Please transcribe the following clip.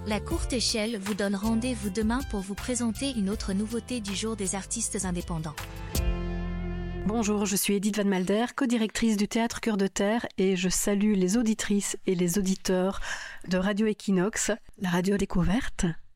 La courte échelle vous donne rendez-vous demain pour vous présenter une autre nouveauté du jour des artistes indépendants. Bonjour, je suis Edith Van Malder, co-directrice du Théâtre Cœur de Terre et je salue les auditrices et les auditeurs de Radio Equinox, la radio découverte.